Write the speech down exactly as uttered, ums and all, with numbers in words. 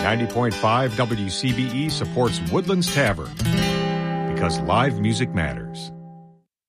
ninety point five W C B E supports Woodlands Tavern because live music matters.